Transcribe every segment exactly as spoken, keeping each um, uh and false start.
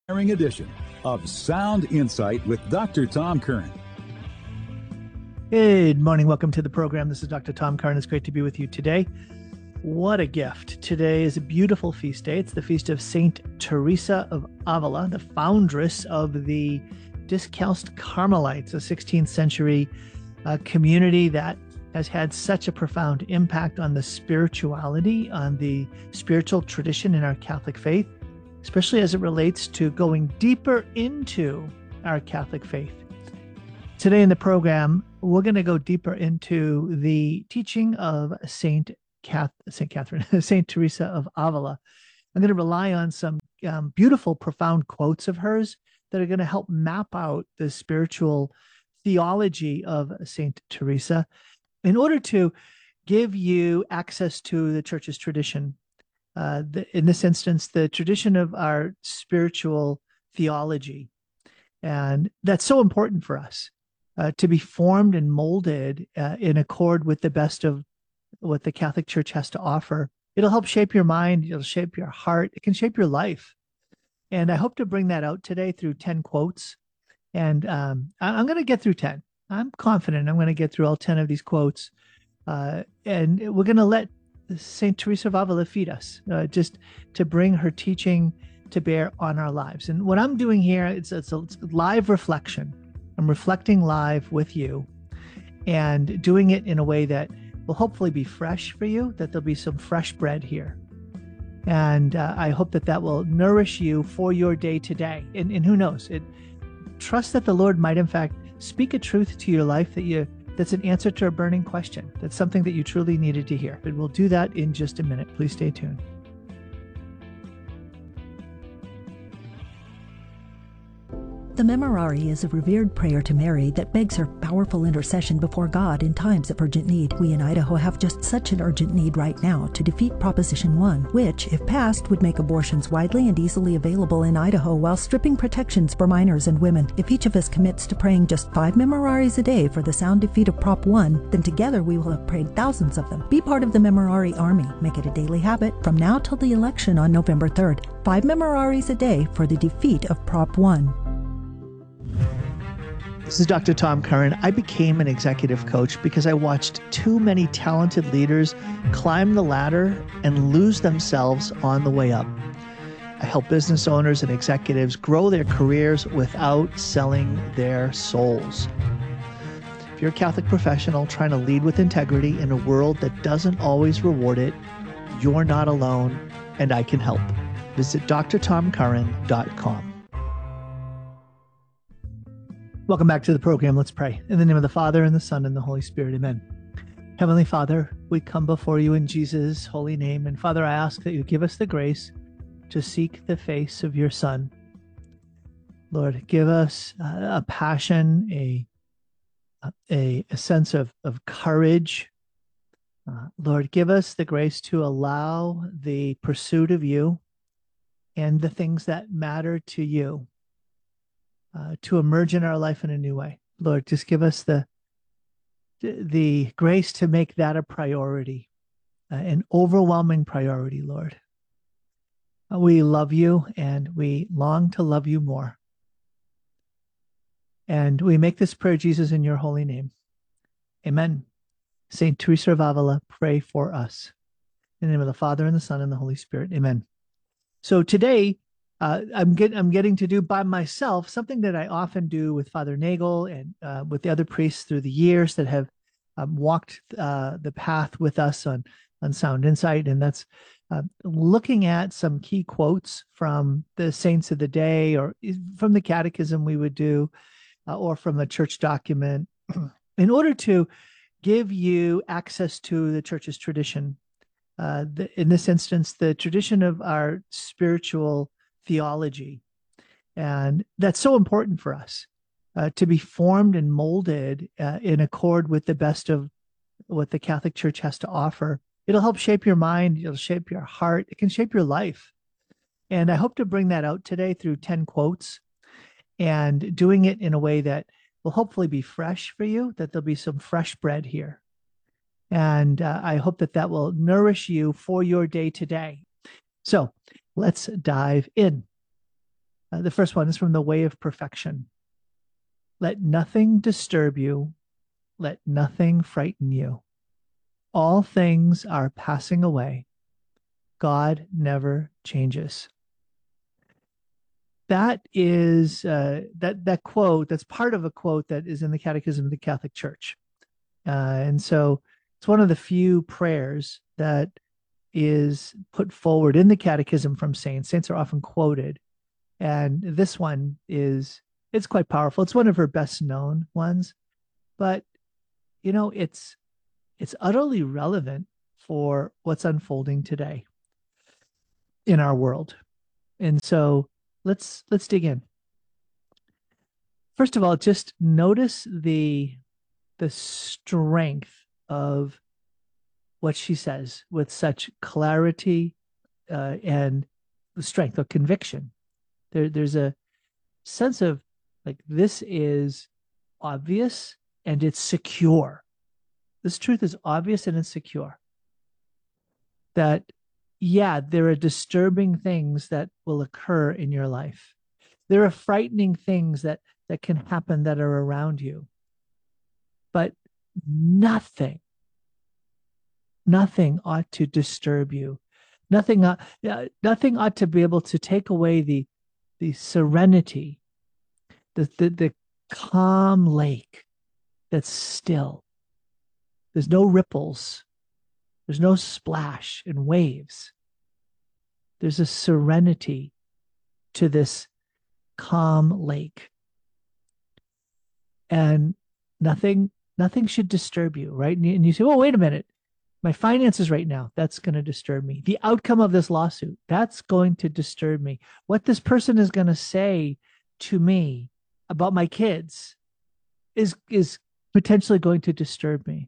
Edition of Sound Insight with Doctor Tom Curran. Good morning. Welcome to the program. This is Doctor Tom Curran. It's great to be with you today. What a gift. Today is a beautiful feast day. It's the feast of Saint Teresa of Avila, the foundress of the Discalced Carmelites, a sixteenth century uh, community that has had such a profound impact on the spirituality, on the spiritual tradition in our Catholic faith, especially as it relates to going deeper into our Catholic faith. Today in the program, we're going to go deeper into the teaching of Saint Cath- Saint Catherine, Saint Teresa of Avila. I'm going to rely on some um, beautiful, profound quotes of hers that are going to help map out the spiritual theology of Saint Teresa in order to give you access to the Church's tradition. Uh, the, in this instance, the tradition of our spiritual theology. And that's so important for us uh, to be formed and molded uh, in accord with the best of what the Catholic Church has to offer. It'll help shape your mind. It'll shape your heart. It can shape your life. And I hope to bring that out today through ten quotes. And um, I, I'm going to get through ten. I'm confident I'm going to get through all ten of these quotes. Uh, and we're going to let Saint Teresa of Avila feed us, uh, just to bring her teaching to bear on our lives. And what I'm doing here, it's, it's, a, it's a live reflection. I'm reflecting live with you and doing it in a way that will hopefully be fresh for you, that there'll be some fresh bread here. And uh, I hope that that will nourish you for your day today. And, and who knows, it, trust that the Lord might in fact speak a truth to your life that you that's an answer to a burning question. That's something that you truly needed to hear. But we'll do that in just a minute. Please stay tuned. The Memorare is a revered prayer to Mary that begs her powerful intercession before God in times of urgent need. We in Idaho have just such an urgent need right now to defeat Proposition one, which, if passed, would make abortions widely and easily available in Idaho while stripping protections for minors and women. If each of us commits to praying just five Memoraries a day for the sound defeat of Prop one, then together we will have prayed thousands of them. Be part of the Memorare army. Make it a daily habit from now till the election on November third. Five Memoraries a day for the defeat of Prop one. This is Doctor Tom Curran. I became an executive coach because I watched too many talented leaders climb the ladder and lose themselves on the way up. I help business owners and executives grow their careers without selling their souls. If you're a Catholic professional trying to lead with integrity in a world that doesn't always reward it, you're not alone, and I can help. Visit d r tom curran dot com. Welcome back to the program. Let's pray. In the name of the Father, and the Son, and the Holy Spirit. Amen. Heavenly Father, we come before you in Jesus' holy name. And Father, I ask that you give us the grace to seek the face of your Son. Lord, give us uh, a passion, a, a, a sense of, of courage. Uh, Lord, give us the grace to allow the pursuit of you and the things that matter to you Uh, to emerge in our life in a new way. Lord, just give us the the grace to make that a priority, uh, an overwhelming priority, Lord. Uh, we love you and we long to love you more. And we make this prayer, Jesus, in your holy name. Amen. Saint Teresa of Avila, pray for us. In the name of the Father, and the Son, and the Holy Spirit. Amen. So today, Uh, I'm, get, I'm getting to do by myself something that I often do with Father Nagel and uh, with the other priests through the years that have um, walked uh, the path with us on, on Sound Insight. And that's uh, looking at some key quotes from the saints of the day, or from the catechism we would do, uh, or from a church document, in order to give you access to the Church's tradition. Uh, the, in this instance, the tradition of our spiritual theology. And that's so important for us uh, to be formed and molded uh, in accord with the best of what the Catholic Church has to offer. It'll help shape your mind. It'll shape your heart. It can shape your life. And I hope to bring that out today through ten quotes and doing it in a way that will hopefully be fresh for you, that there'll be some fresh bread here. And uh, I hope that that will nourish you for your day today. So let's dive in. Uh, the first one is from The Way of Perfection. Let nothing disturb you. Let nothing frighten you. All things are passing away. God never changes. That is uh, that that quote. That's part of a quote that is in the Catechism of the Catholic Church, uh, and so it's one of the few prayers that is put forward in the Catechism from saints. Saints are often quoted, and this one is it's quite powerful. It's one of her best known ones, but you know it's it's utterly relevant for what's unfolding today in our world. And so let's let's dig in. First of all, just notice the the strength of what she says with such clarity uh, and the strength of conviction. There, there's a sense of like this is obvious and it's secure. This truth is obvious and it's secure. That yeah, there are disturbing things that will occur in your life. There are frightening things that that can happen that are around you. But nothing, nothing ought to disturb you. Nothing, uh, nothing ought to be able to take away the the serenity, the the, the calm lake that's still. There's no ripples. There's no splash and waves. There's a serenity to this calm lake. And nothing, nothing should disturb you, right? And you say, well, wait a minute. My finances right now, that's going to disturb me. The outcome of this lawsuit, that's going to disturb me. What this person is going to say to me about my kids is, is potentially going to disturb me.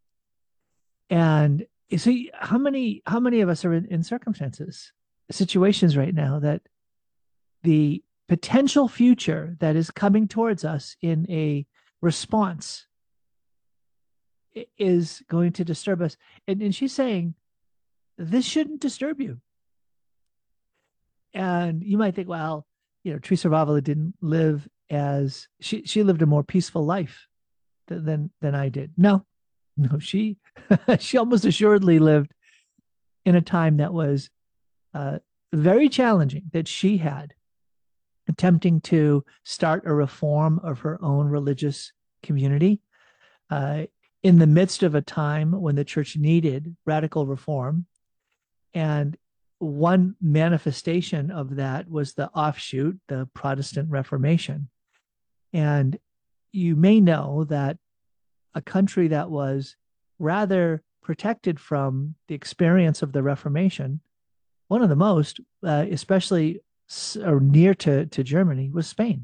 And you see, how many how many of us are in, in circumstances, situations right now that the potential future that is coming towards us in a response is going to disturb us. And, and she's saying, this shouldn't disturb you. And you might think, well, you know, Teresa of Avila didn't live as, she, she lived a more peaceful life than, than, than I did. No, no, she, she almost assuredly lived in a time that was uh, very challenging, that she had, attempting to start a reform of her own religious community uh, in the midst of a time when the church needed radical reform. And one manifestation of that was the offshoot, the Protestant Reformation. And you may know that a country that was rather protected from the experience of the Reformation, one of the most, uh, especially or near to, to Germany, was Spain.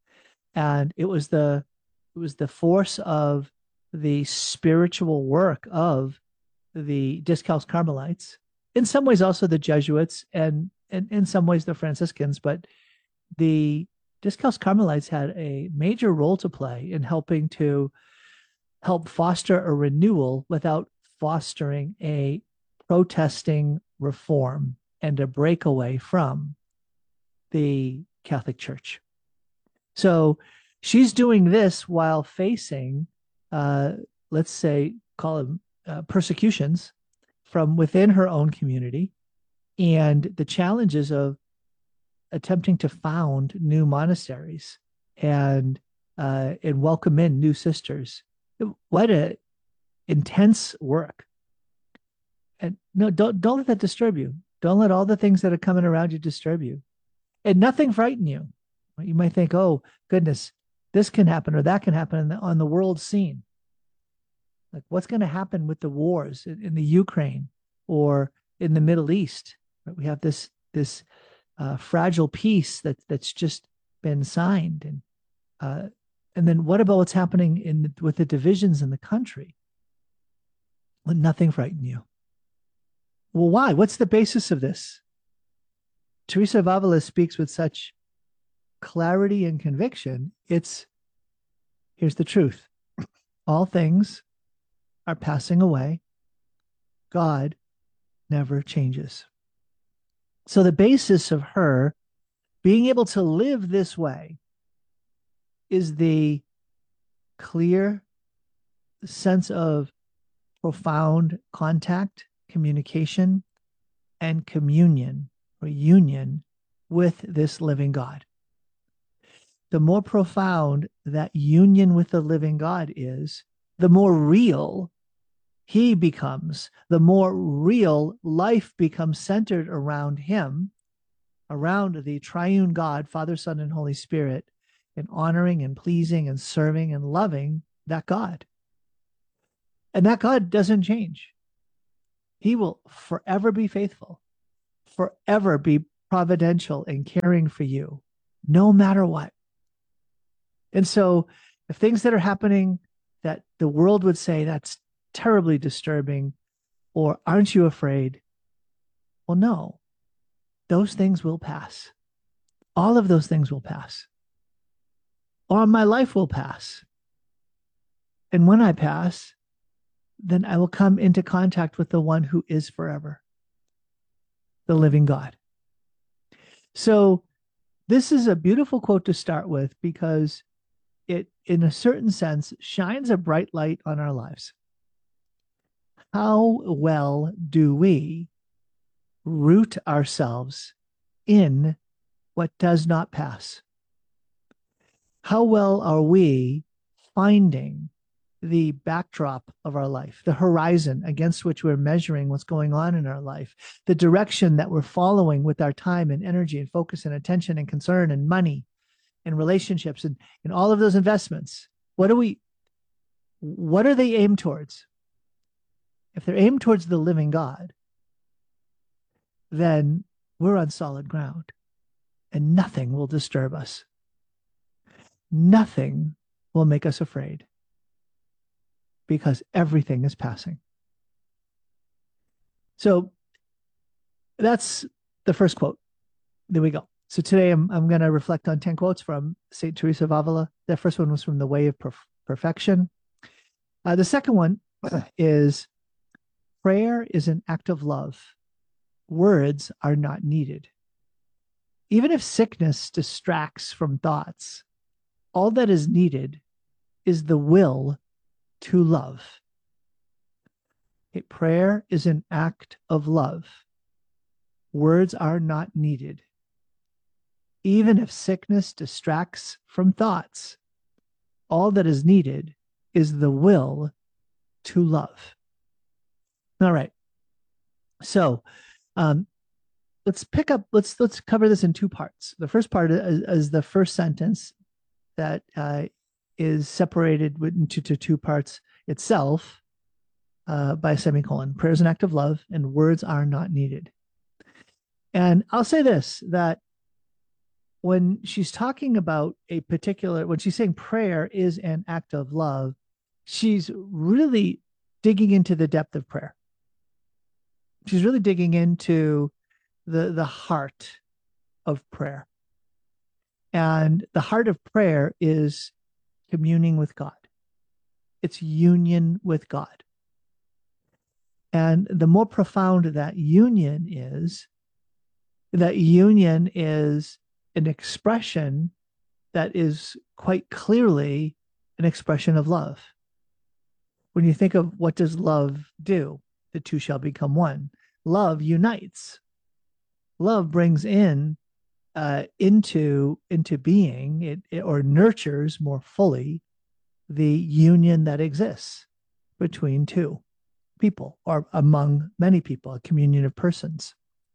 And it was the it was the force of the spiritual work of the Discalced Carmelites, in some ways also the Jesuits, and, and in some ways the Franciscans, but the Discalced Carmelites had a major role to play in helping to help foster a renewal without fostering a protesting reform and a breakaway from the Catholic Church. So she's doing this while facing, uh, let's say, call them uh, persecutions from within her own community and the challenges of attempting to found new monasteries and uh, and welcome in new sisters. What a intense work. And no, don't don't let that disturb you. Don't let all the things that are coming around you disturb you. And nothing frighten you. You might think, oh, goodness, this can happen or that can happen on the, on the world scene. Like what's going to happen with the wars in, in the Ukraine or in the Middle East? Right? We have this this uh, fragile peace that that's just been signed. And uh, and then what about what's happening in with the divisions in the country? Let nothing frighten you. Well, why? What's the basis of this? Teresa of Avila speaks with such clarity and conviction. It's, here's the truth. All things are passing away. God never changes. So the basis of her Being able to live this way is the clear sense of profound contact, communication, and communion or union with this living God. The more profound that union with the living God is, the more real he becomes, the more real life becomes centered around him, around the triune God, Father, Son, and Holy Spirit, and honoring and pleasing and serving and loving that God. And that God doesn't change. He will forever be faithful, forever be providential and caring for you, no matter what. And so if things that are happening that the world would say that's terribly disturbing, or aren't you afraid? Well, no, those things will pass. All of those things will pass. Or my life will pass. And when I pass, then I will come into contact with the one who is forever, the living God. So this is a beautiful quote to start with because it, in a certain sense, shines a bright light on our lives. How well do we root ourselves in what does not pass? How well are we finding the backdrop of our life, the horizon against which we're measuring what's going on in our life, the direction that we're following with our time and energy and focus and attention and concern and money and relationships and, and all of those investments? What do we, what are they aimed towards? If they're aimed towards the living God, then we're on solid ground and nothing will disturb us. Nothing will make us afraid because everything is passing. So that's the first quote. There we go. So today I'm, I'm going to reflect on ten quotes from Saint Teresa of Avila. The first one was from The Way of Perf- Perfection. Uh, the second one is, prayer is an act of love. Words are not needed. Even if sickness distracts from thoughts, all that is needed is the will to love. Okay, prayer is an act of love. Words are not needed. Even if sickness distracts from thoughts, all that is needed is the will to love. All right. So um, let's pick up, let's let's cover this in two parts. The first part is, is the first sentence that uh, is separated into two parts itself uh, by a semicolon. Prayer is an act of love and words are not needed. And I'll say this, that when she's talking about a particular, when she's saying prayer is an act of love, she's really digging into the depth of prayer. She's really digging into the, the heart of prayer. And the heart of prayer is communing with God. It's union with God. And the more profound that union is, that union is an expression that is quite clearly an expression of love. When you think of what does love do, the two shall become one. Love unites. Love brings in uh, into into being it, it or nurtures more fully the union that exists between two people or among many people, a communion of persons.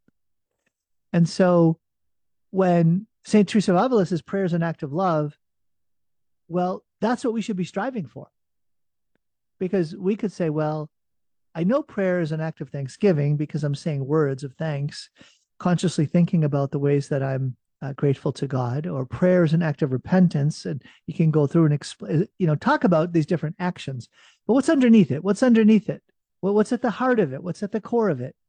And so when Saint Teresa of Avila says prayer is an act of love, well, that's what we should be striving for. Because we could say, well, I know prayer is an act of thanksgiving because I'm saying words of thanks, consciously thinking about the ways that I'm uh, grateful to God, or prayer is an act of repentance. And you can go through and explain, you know, talk about these different actions. But what's underneath it? What's underneath it? Well, what's at the heart of it? What's at the core of it?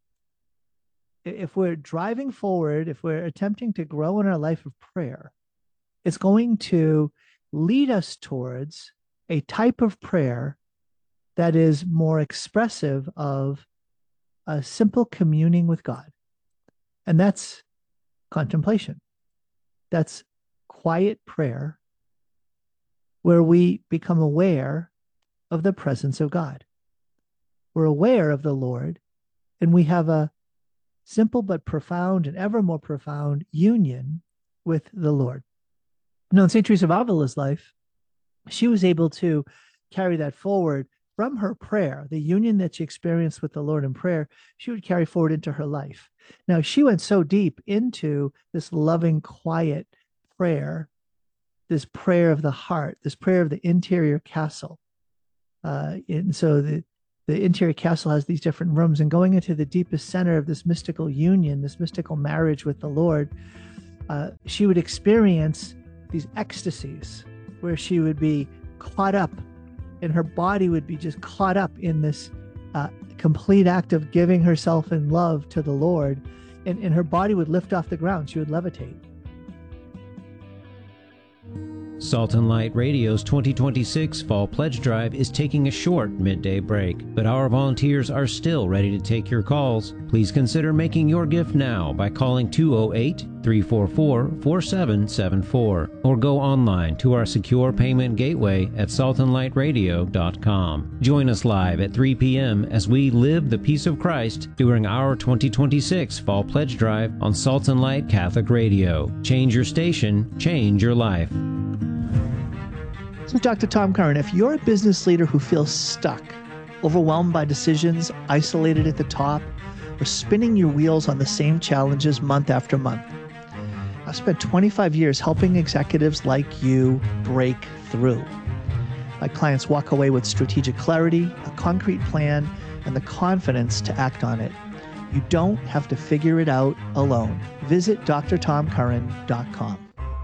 If we're driving forward, if we're attempting to grow in our life of prayer, it's going to lead us towards a type of prayer that is more expressive of a simple communing with God. And that's contemplation. That's quiet prayer where we become aware of the presence of God. We're aware of the Lord, and we have a simple but profound and ever more profound union with the Lord. Now, in Saint Teresa of Avila's life, she was able to carry that forward from her prayer, the union that she experienced with the Lord in prayer, she would carry forward into her life. Now, she went so deep into this loving, quiet prayer, this prayer of the heart, this prayer of the interior castle. Uh, and so the, the interior castle has these different rooms, and going into the deepest center of this mystical union, this mystical marriage with the Lord, uh, she would experience these ecstasies where she would be caught up, and her body would be just caught up in this uh, complete act of giving herself in love to the Lord, and, and her body would lift off the ground. She would levitate. Salt and Light Radio's twenty twenty-six Fall Pledge Drive is taking a short midday break, but our volunteers are still ready to take your calls. Please consider making your gift now by calling two oh eight, three four four, four seven seven four or go online to our secure payment gateway at salt and light radio dot com. Join us live at three p.m. as we live the peace of Christ during our twenty twenty-six Fall Pledge Drive on Salt and Light Catholic Radio. Change your station, change your life. So, Doctor Tom Curran, if you're a business leader who feels stuck, overwhelmed by decisions, isolated at the top, or spinning your wheels on the same challenges month after month, I've spent twenty-five years helping executives like you break through. My clients walk away with strategic clarity, a concrete plan, and the confidence to act on it. You don't have to figure it out alone. Visit d r tom curran dot com.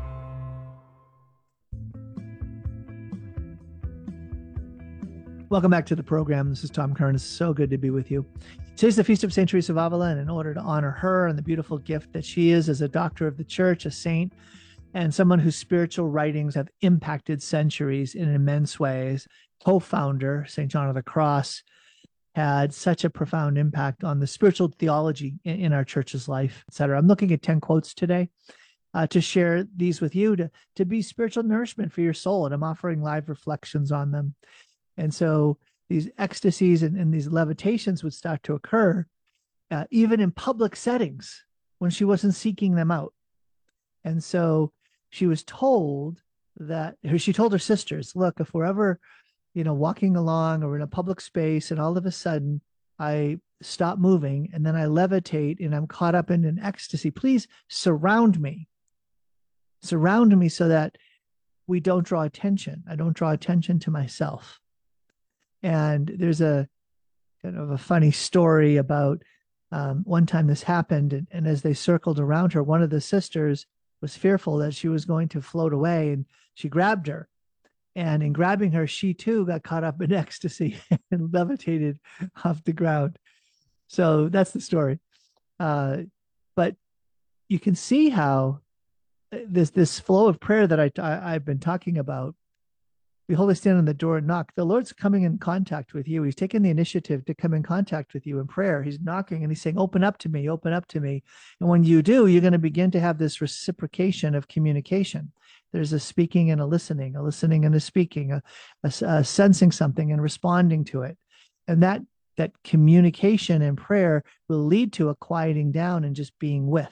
Welcome back to the program. This is Tom Curran. It's so good to be with you. Today's the Feast of Saint Teresa of Avila, and in order to honor her and the beautiful gift that she is as a doctor of the church, a saint, and someone whose spiritual writings have impacted centuries in immense ways, co-founder, Saint John of the Cross, had such a profound impact on the spiritual theology in, in our church's life, et cetera. I'm looking at ten quotes today uh, to share these with you to, to be spiritual nourishment for your soul, and I'm offering live reflections on them. And so these ecstasies and, and these levitations would start to occur uh, even in public settings when she wasn't seeking them out. And so she was told that, or she told her sisters, look, if we're ever, you know, walking along or in a public space and all of a sudden I stop moving and then I levitate and I'm caught up in an ecstasy, please surround me. Surround me so that we don't draw attention. I don't draw attention to myself. And there's a kind of a funny story about um, one time this happened, and, and as they circled around her, one of the sisters was fearful that she was going to float away, and she grabbed her. And in grabbing her, she too got caught up in ecstasy and levitated off the ground. So that's the story. Uh, but you can see how this this flow of prayer that I, I I've been talking about. Behold, I stand on the door and knock. The Lord's coming in contact with you. He's taking the initiative to come in contact with you in prayer. He's knocking and he's saying, open up to me, open up to me. And when you do, you're going to begin to have this reciprocation of communication. There's a speaking and a listening, a listening and a speaking, a, a, a sensing something and responding to it. And that, that communication and prayer will lead to a quieting down and just being with.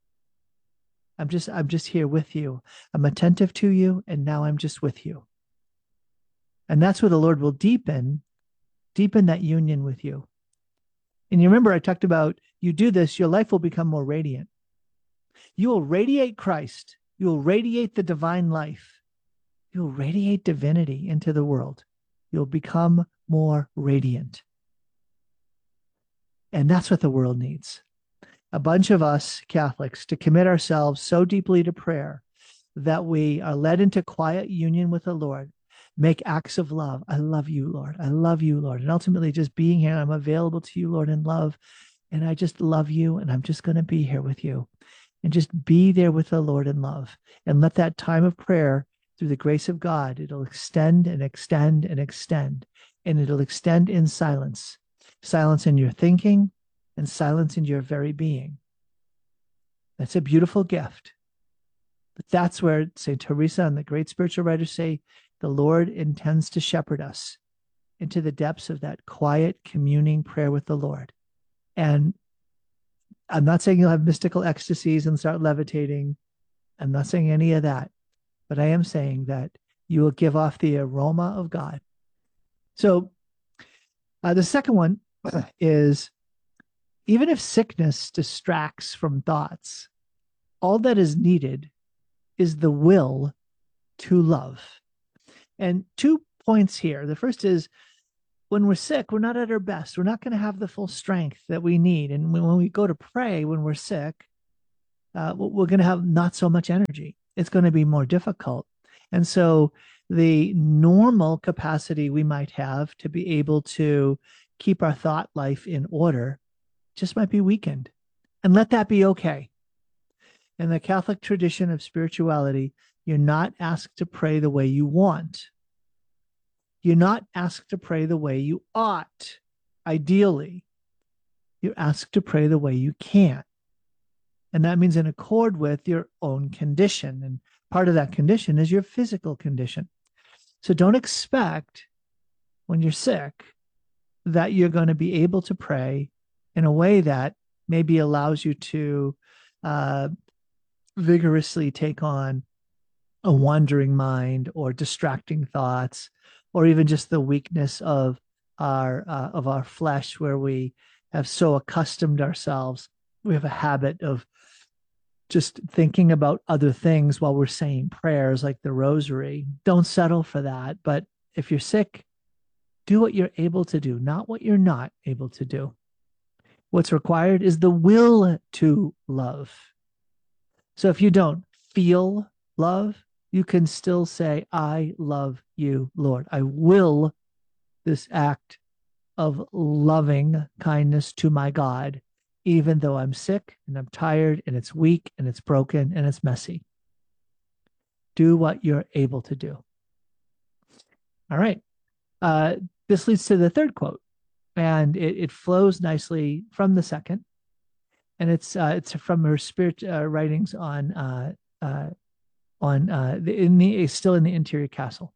I'm just, I'm just here with you. I'm attentive to you. And now I'm just with you. And that's where the Lord will deepen, deepen that union with you. And you remember I talked about, you do this, your life will become more radiant. You will radiate Christ. You will radiate the divine life. You will radiate divinity into the world. You'll become more radiant. And that's what the world needs. A bunch of us Catholics to commit ourselves so deeply to prayer that we are led into quiet union with the Lord. Make acts of love. I love you, Lord. I love you, Lord. And ultimately just being here, I'm available to you, Lord, in love. And I just love you. And I'm just going to be here with you. And just be there with the Lord in love. And let that time of prayer, through the grace of God, it'll extend and extend and extend. And it'll extend in silence. Silence in your thinking and silence in your very being. That's a beautiful gift. But that's where Saint Teresa and the great spiritual writers say the Lord intends to shepherd us into the depths of that quiet communing prayer with the Lord. And I'm not saying you'll have mystical ecstasies and start levitating. I'm not saying any of that, but I am saying that you will give off the aroma of God. So uh, the second one is, even if sickness distracts from thoughts, all that is needed is the will to love. And two points here. The first is, when we're sick, we're not at our best. We're not going to have the full strength that we need. And when, when we go to pray when we're sick, uh, we're going to have not so much energy. It's going to be more difficult. And so the normal capacity we might have to be able to keep our thought life in order just might be weakened. And let that be okay. In the Catholic tradition of spirituality, you're not asked to pray the way you want. You're not asked to pray the way you ought, ideally. You're asked to pray the way you can. And that means in accord with your own condition. And part of that condition is your physical condition. So don't expect when you're sick that you're going to be able to pray in a way that maybe allows you to uh, vigorously take on a wandering mind or distracting thoughts, or even just the weakness of our uh, of our flesh, where we have so accustomed ourselves. We have a habit of just thinking about other things while we're saying prayers, like the rosary. Don't settle for that. But if you're sick, do what you're able to do, not what you're not able to do. What's required is the will to love. So if you don't feel love, you can still say, I love you, Lord. I will this act of loving kindness to my God, even though I'm sick and I'm tired and it's weak and it's broken and it's messy. Do what you're able to do. All right. Uh, this leads to the third quote, and it, it flows nicely from the second. And it's uh, it's from her spirit uh, writings on uh, uh, on uh, the, in the still in the interior castle.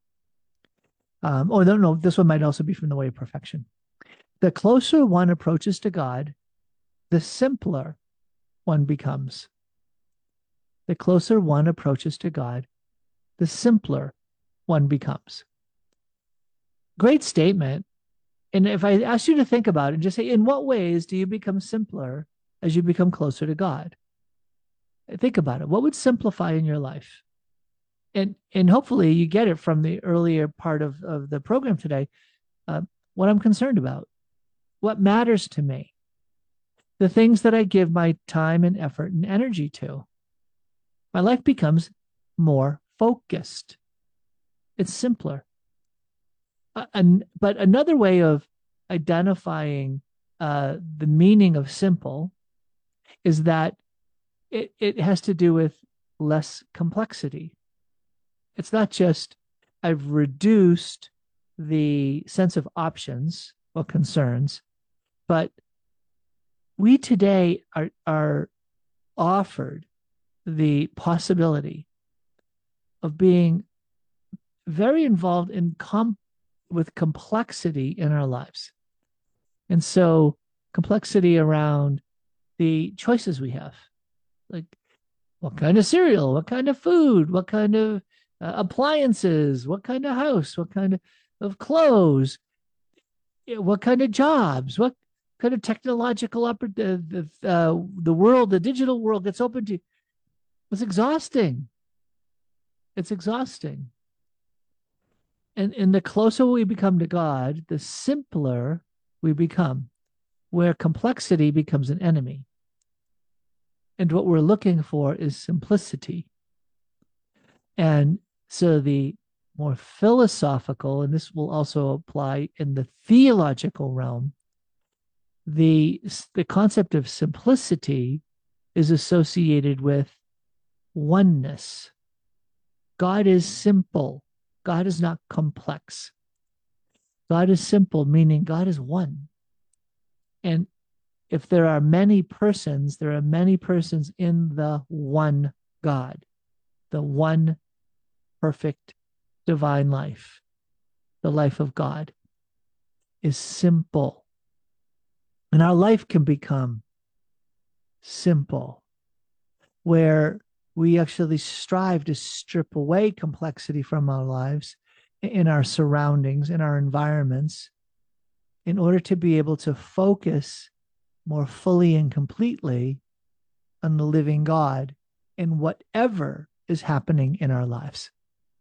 Um, oh no, no, this one might also be from the Way of Perfection. The closer one approaches to God, the simpler one becomes. The closer one approaches to God, the simpler one becomes. Great statement. And if I ask you to think about it and just say, in what ways do you become simpler as you become closer to God? Think about it. What would simplify in your life? And and hopefully you get it from the earlier part of, of the program today, uh, what I'm concerned about, what matters to me, the things that I give my time and effort and energy to. My life becomes more focused. It's simpler. Uh, and, but another way of identifying uh, the meaning of simple is that it, it has to do with less complexity. It's not just I've reduced the sense of options or concerns, but we today are, are offered the possibility of being very involved in com- with complexity in our lives. And so complexity around the choices we have, like what kind of cereal, what kind of food, what kind of uh, appliances, what kind of house, what kind of, of clothes, what kind of jobs, what kind of technological oppor- uh, uh, the world, the digital world gets open to you. It's exhausting. It's exhausting. And, and the closer we become to God, the simpler we become, where complexity becomes an enemy. And what we're looking for is simplicity. And so the more philosophical, and this will also apply in the theological realm, the, the concept of simplicity is associated with oneness. God is simple. God is not complex. God is simple, meaning God is one. And if there are many persons, there are many persons in the one God. the one perfect divine life, the life of God, is simple. And our life can become simple, where we actually strive to strip away complexity from our lives, in our surroundings, in our environments, in order to be able to focus more fully and completely on the living God in whatever is happening in our lives.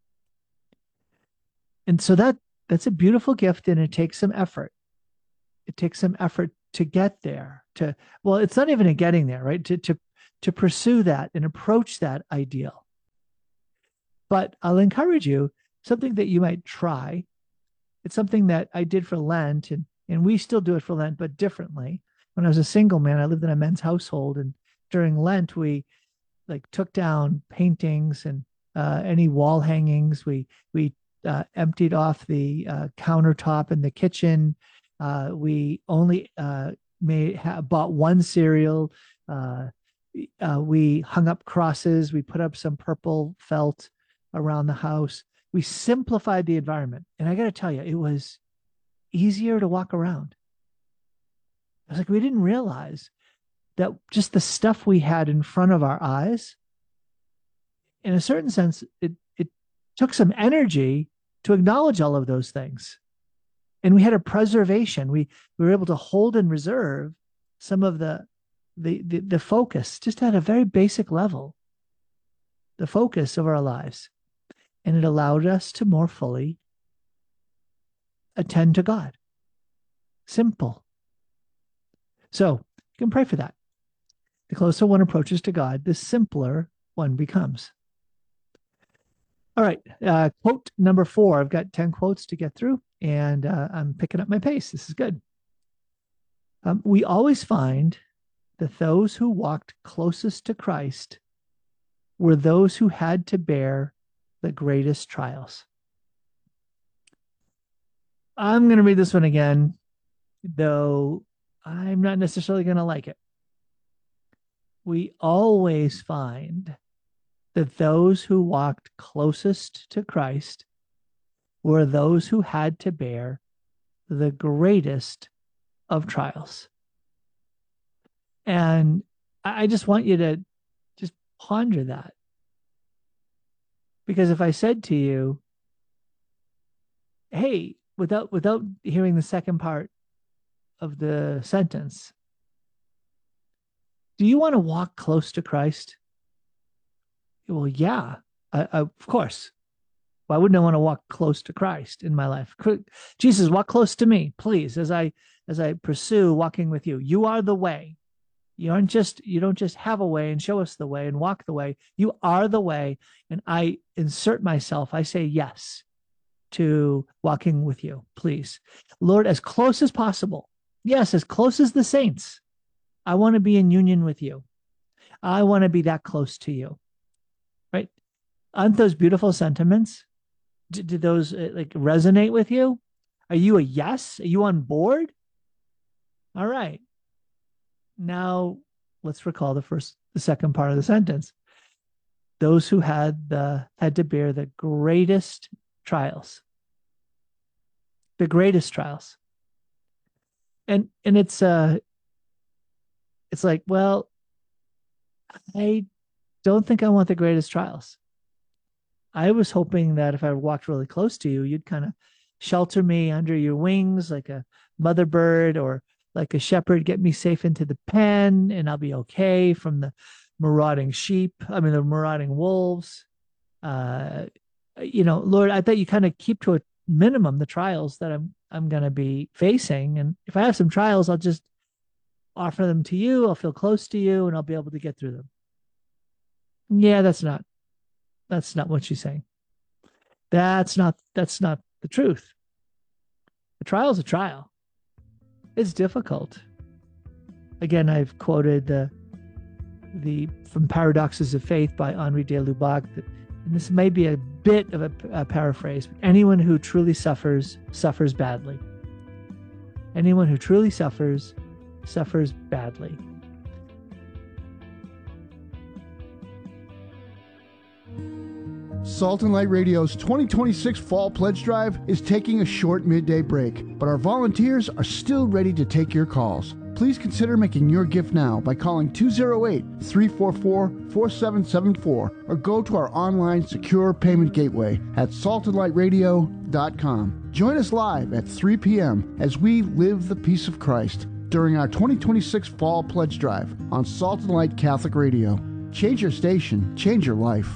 And so that that's a beautiful gift, and it takes some effort. It takes some effort to get there. To well, it's not even a getting there, right? To to to pursue that and approach that ideal. But I'll encourage you, something that you might try. It's something that I did for Lent, and and we still do it for Lent, but differently. When I was a single man, I lived in a men's household, and during Lent, we like took down paintings and uh, any wall hangings. We we uh, emptied off the uh, countertop in the kitchen. Uh, we only uh, made ha- bought one cereal. Uh, uh, we hung up crosses. We put up some purple felt around the house. We simplified the environment, and I got to tell you, it was easier to walk around. I was like, we didn't realize that just the stuff we had in front of our eyes, in a certain sense, it it took some energy to acknowledge all of those things. And we had a preservation. We, we were able to hold and reserve some of the, the, the, the focus, just at a very basic level, the focus of our lives. And it allowed us to more fully attend to God. Simple. So you can pray for that. The closer one approaches to God, the simpler one becomes. All right, uh, quote number four. I've got ten quotes to get through, and uh, I'm picking up my pace. This is good. Um, we always find that those who walked closest to Christ were those who had to bear the greatest trials. I'm going to read this one again, though I'm not necessarily going to like it. We always find that those who walked closest to Christ were those who had to bear the greatest of trials. And I just want you to just ponder that. Because if I said to you, hey, without without hearing the second part of the sentence, do you want to walk close to Christ? Well, yeah, I, I, of course. Why wouldn't I want to walk close to Christ in my life? Jesus, walk close to me, please, as I as I pursue walking with you. You are the way. You aren't just you don't just have a way and show us the way and walk the way. You are the way, and I insert myself. I say yes to walking with you, please, Lord, as close as possible. Yes, as close as the saints. I want to be in union with you. I want to be that close to you. Right? Aren't those beautiful sentiments? Do, do those uh, like resonate with you? Are you a yes? Are you on board? All right. Now let's recall the first, the second part of the sentence. Those who had the had to bear the greatest trials. The greatest trials. And and it's uh it's like, well, I don't think I want the greatest trials. I was hoping that if I walked really close to you, you'd kind of shelter me under your wings like a mother bird, or like a shepherd, get me safe into the pen, and I'll be okay from the marauding sheep. I mean, the marauding wolves. Uh, you know, Lord, I thought you kind of keep to a minimum the trials that I'm I'm going to be facing. And if I have some trials, I'll just offer them to you. I'll feel close to you, and I'll be able to get through them. Yeah, that's not, that's not what she's saying. That's not, that's not the truth. The trial's a trial. It's difficult. Again, I've quoted the, the from Paradoxes of Faith by Henri de Lubac, that, and this may be a bit of a, a paraphrase, but anyone who truly suffers, suffers badly. Anyone who truly suffers, suffers badly. Salt and Light Radio's twenty twenty-six Fall Pledge Drive is taking a short midday break, but our volunteers are still ready to take your calls. Please consider making your gift now by calling two oh eight, three four four, four seven seven four or go to our online secure payment gateway at salt and light radio dot com. Join us live at three p.m. as we live the peace of Christ during our twenty twenty-six Fall Pledge Drive on Salt and Light Catholic Radio. Change your station, change your life.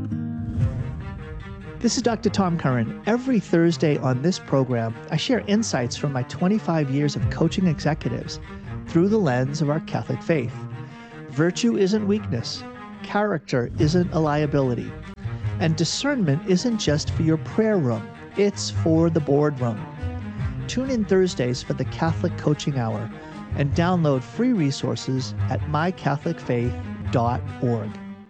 This is Doctor Tom Curran. Every Thursday on this program, I share insights from my twenty-five years of coaching executives through the lens of our Catholic faith. Virtue isn't weakness. Character isn't a liability. And discernment isn't just for your prayer room. It's for the boardroom. Tune in Thursdays for the Catholic Coaching Hour and download free resources at my catholic faith dot org.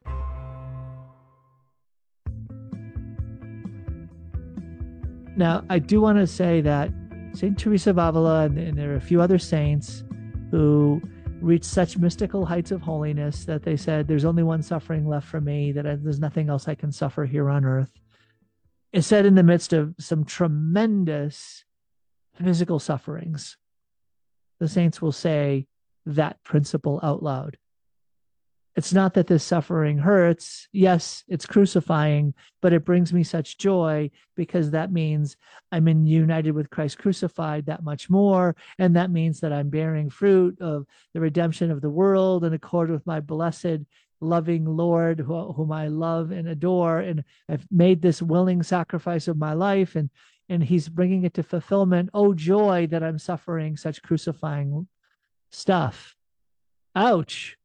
Now, I do want to say that Saint Teresa of Avila, and, and there are a few other saints who reached such mystical heights of holiness that they said, there's only one suffering left for me, that I, there's nothing else I can suffer here on earth. It's said in the midst of some tremendous physical sufferings. The saints will say that principle out loud. It's not that this suffering hurts. Yes, it's crucifying, but it brings me such joy because that means I'm in united with Christ crucified that much more. And that means that I'm bearing fruit of the redemption of the world in accord with my blessed, loving Lord, who, whom I love and adore. And I've made this willing sacrifice of my life, and, and he's bringing it to fulfillment. Oh, joy that I'm suffering such crucifying stuff. Ouch.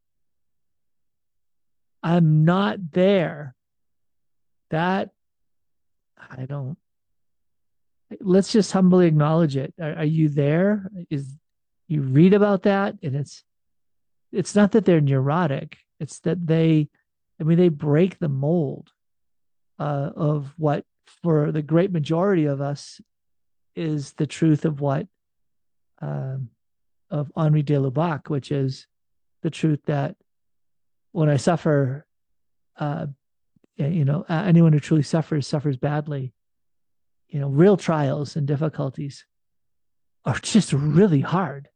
I'm not there. That, I don't, let's just humbly acknowledge it. Are, are you there? Is, you read about that, and it's, it's not that they're neurotic. It's that they, I mean, they break the mold uh, of what, for the great majority of us, is the truth of what, um, of Henri de Lubac, which is the truth that when I suffer, uh, you know, anyone who truly suffers, suffers badly. You know, real trials and difficulties are just really hard.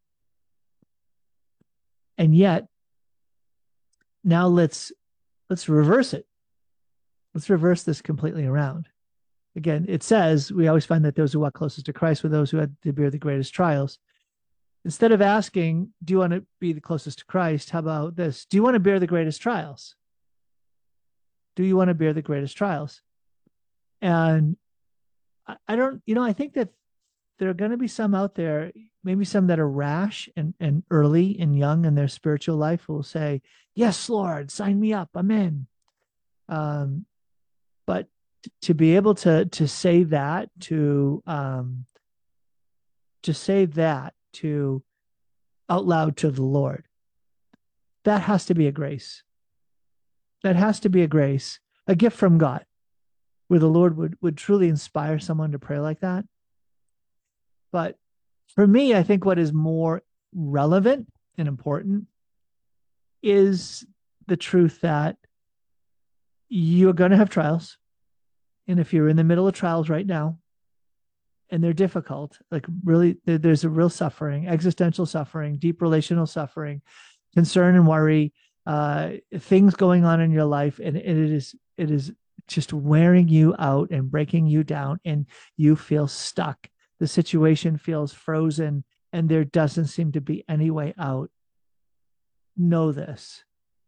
And yet, now let's, let's reverse it. Let's reverse this completely around. Again, it says, we always find that those who walk closest to Christ were those who had to bear the greatest trials. Instead of asking, do you want to be the closest to Christ? How about this? Do you want to bear the greatest trials? Do you want to bear the greatest trials? And I, I don't, you know, I think that there are going to be some out there, maybe some that are rash and, and early and young in their spiritual life, who will say, yes, Lord, sign me up. I'm in. Um, but to be able to, to say that, to, um, to say that, to out loud to the Lord, that has to be a grace. That has to be a grace, a gift from God, where the Lord would, would truly inspire someone to pray like that. But for me, I think what is more relevant and important is the truth that you're going to have trials. And if you're in the middle of trials right now, and they're difficult, like really, there's a real suffering, existential suffering, deep relational suffering, concern and worry, uh, things going on in your life. And it is, it is just wearing you out and breaking you down, and you feel stuck. The situation feels frozen, and there doesn't seem to be any way out. Know this: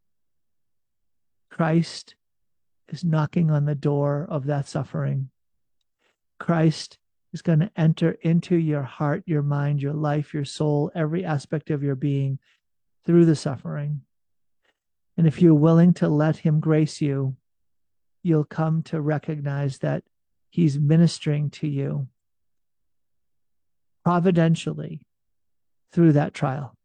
Christ is knocking on the door of that suffering. Christ is going to enter into your heart, your mind, your life, your soul, every aspect of your being through the suffering. And if you're willing to let him grace you, you'll come to recognize that he's ministering to you providentially through that trial.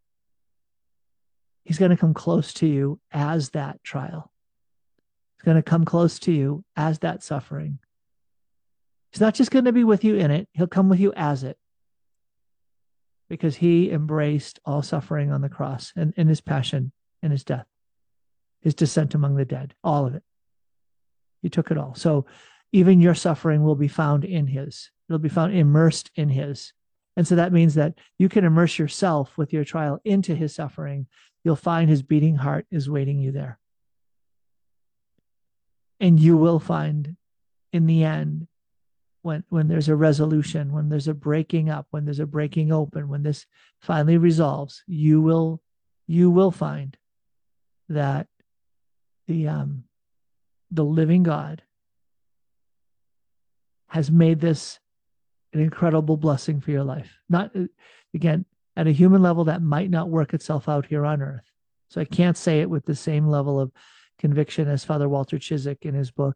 He's going to come close to you as that trial. He's going to come close to you as that suffering. He's not just going to be with you in it. He'll come with you as it. Because he embraced all suffering on the cross, and in his passion and his death, his descent among the dead, all of it. He took it all. So even your suffering will be found in his. It'll be found immersed in his. And so that means that you can immerse yourself with your trial into his suffering. You'll find his beating heart is waiting you there. And you will find in the end, when, when there's a resolution, when there's a breaking up, when there's a breaking open, when this finally resolves, you will, you will find that the, um, the living God has made this an incredible blessing for your life. Not, again, at a human level, that might not work itself out here on earth. So I can't say it with the same level of conviction as Father Walter Chiswick in his book,